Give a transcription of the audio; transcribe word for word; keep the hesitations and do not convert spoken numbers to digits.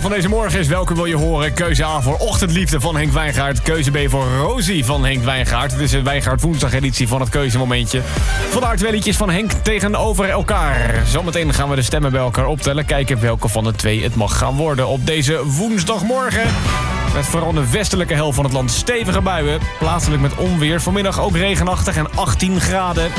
vraag van deze morgen is: welke wil je horen? Keuze A voor Ochtendliefde van Henk Wijngaard. Keuze B voor Rosie van Henk Wijngaard. Het is een Wijngaard woensdag editie van het keuzemomentje. Vandaar twee liedjes van Henk tegenover elkaar. Zometeen gaan we de stemmen bij elkaar optellen. Kijken welke van de twee het mag gaan worden op deze woensdagmorgen. Met vooral de westelijke helft van het land stevige buien. Plaatselijk met onweer. Vanmiddag ook regenachtig en achttien graden.